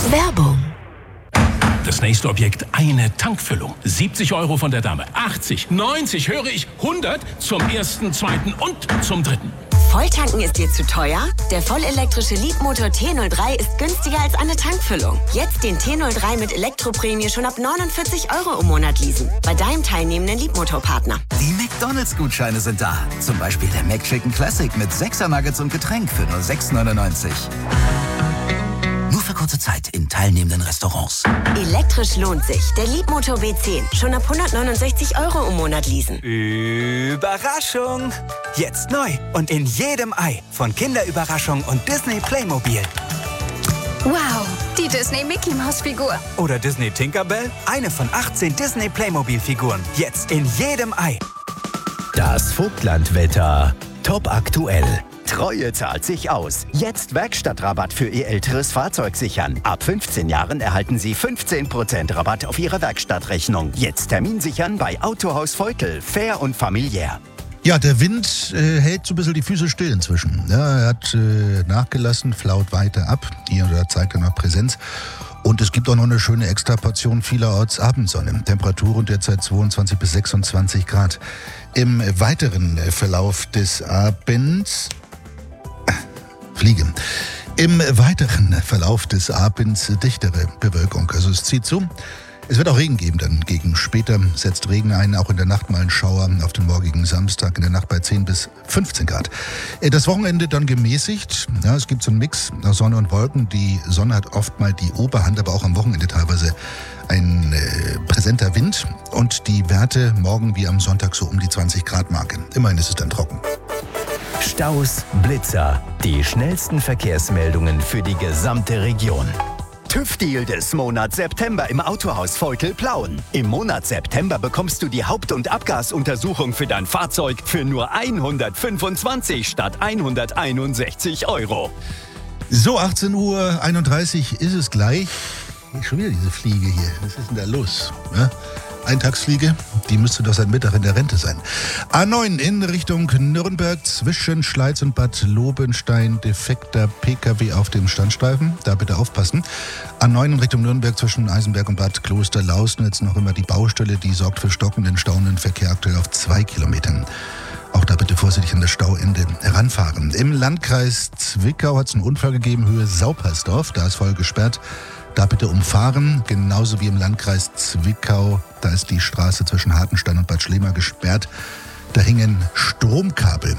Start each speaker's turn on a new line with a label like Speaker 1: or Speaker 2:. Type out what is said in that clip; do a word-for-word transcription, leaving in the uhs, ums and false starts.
Speaker 1: Werbung.
Speaker 2: Das nächste Objekt, eine Tankfüllung. siebzig Euro von der Dame. achtzig, neunzig, höre ich, hundert zum ersten, zweiten und zum dritten.
Speaker 3: Volltanken ist dir zu teuer? Der vollelektrische Leapmotor T null drei ist günstiger als eine Tankfüllung. Jetzt den T null drei mit Elektroprämie schon ab neunundvierzig Euro im Monat leasen. Bei deinem teilnehmenden Leapmotor-Partner.
Speaker 4: Die McDonalds-Gutscheine sind da. Zum Beispiel der McChicken Classic mit sechser Nuggets und Getränk für nur sechs neunundneunzig. Nur für kurze Zeit in teilnehmenden Restaurants.
Speaker 3: Elektrisch lohnt sich. Der Leapmotor W zehn. Schon ab hundertneunundsechzig Euro im Monat leasen.
Speaker 5: Überraschung! Jetzt neu und in jedem Ei. Von Kinderüberraschung und Disney Playmobil.
Speaker 6: Wow, die Disney Mickey Maus Figur.
Speaker 5: Oder Disney Tinkerbell. Eine von achtzehn Disney Playmobil Figuren. Jetzt in jedem Ei.
Speaker 7: Das Vogtlandwetter. Top aktuell. Treue zahlt sich aus. Jetzt Werkstattrabatt für Ihr älteres Fahrzeug sichern. Ab fünfzehn Jahren erhalten Sie fünfzehn Prozent Rabatt auf Ihre Werkstattrechnung. Jetzt Termin sichern bei Autohaus Veutel. Fair und familiär.
Speaker 8: Ja, der Wind äh, hält so ein bisschen die Füße still inzwischen. Ja, er hat äh, nachgelassen, flaut weiter ab. Hier und da zeigt er noch Präsenz. Und es gibt auch noch eine schöne Extraportion vielerorts Abendsonne. Temperaturen derzeit zweiundzwanzig bis sechsundzwanzig Grad. Im weiteren Verlauf des Abends... Fliege. Im weiteren Verlauf des Abends dichtere Bewölkung. Also es zieht zu. Es wird auch Regen geben dann. Gegen später setzt Regen ein, auch in der Nacht mal ein Schauer auf den morgigen Samstag, in der Nacht bei zehn bis fünfzehn Grad. Das Wochenende dann gemäßigt. Ja, es gibt so einen Mix aus Sonne und Wolken. Die Sonne hat oft mal die Oberhand, aber auch am Wochenende teilweise ein äh, präsenter Wind. Und die Werte morgen wie am Sonntag so um die zwanzig Grad Marke. Immerhin ist es dann trocken.
Speaker 7: Staus, Blitzer. Die schnellsten Verkehrsmeldungen für die gesamte Region. TÜV-Deal des Monats September im Autohaus Veutel-Plauen. Im Monat September bekommst du die Haupt- und Abgasuntersuchung für dein Fahrzeug für nur hundertfünfundzwanzig statt hunderteinundsechzig Euro.
Speaker 8: So, achtzehn Uhr einunddreißig ist es gleich. Schon wieder diese Fliege hier. Was ist denn da los? Ja? Eintagsfliege, die müsste doch seit Mittag in der Rente sein. A neun in Richtung Nürnberg zwischen Schleiz und Bad Lobenstein. Defekter P K W auf dem Standstreifen. Da bitte aufpassen. A neun in Richtung Nürnberg zwischen Eisenberg und Bad Klosterlausnitz. Noch immer die Baustelle, die sorgt für stockenden, staunenden Verkehr aktuell auf zwei Kilometern. Auch da bitte vorsichtig an das Stauende heranfahren. Im Landkreis Zwickau hat es einen Unfall gegeben, Höhe Saupersdorf. Da ist voll gesperrt. Da bitte umfahren, genauso wie im Landkreis Zwickau. Da ist die Straße zwischen Hartenstein und Bad Schlema gesperrt. Da hingen Stromkabel